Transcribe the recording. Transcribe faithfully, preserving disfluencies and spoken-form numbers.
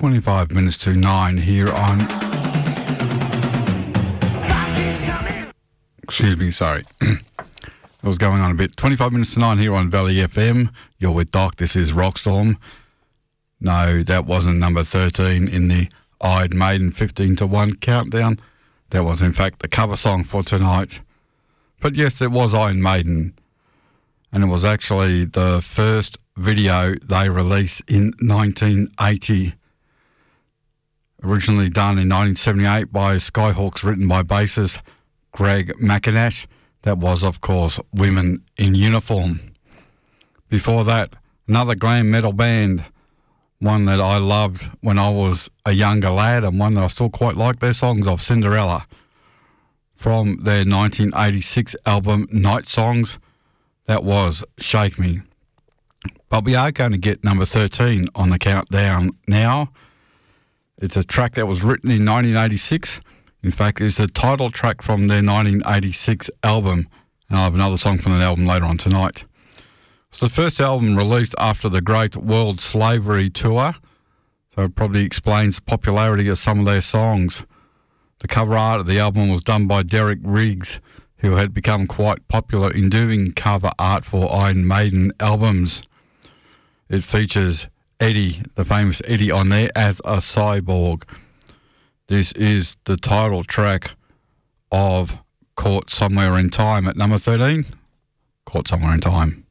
twenty-five minutes to nine here on... Excuse me, sorry. It was going on a bit. twenty-five minutes to nine here on Valley F M. You're with Doc. This is Rockstorm. No, that wasn't number thirteen in the Iron Maiden fifteen to one countdown. That was, in fact, the cover song for tonight. But yes, it was Iron Maiden. And it was actually the first video they released in nineteen eighty. Originally done in nineteen seventy-eight by Skyhawks, written by bassist Greg McIntosh. That was, of course, Women in Uniform. Before that, another glam metal band, one that I loved when I was a younger lad and one that I still quite like their songs of, Cinderella, from their nineteen eighty-six album Night Songs. That was Shake Me. But we are going to get number thirteen on the countdown now. It's a track that was written in nineteen eighty-six. In fact, it's the title track from their nineteen eighty-six album. And I have another song from that album later on tonight. It's the first album released after the Great World Slavery Tour. So it probably explains the popularity of some of their songs. The cover art of the album was done by Derek Riggs, who had become quite popular in doing cover art for Iron Maiden albums. It features Eddie, the famous Eddie, on there as a cyborg. This is the title track of Caught Somewhere in Time at number thirteen. Caught Somewhere in Time.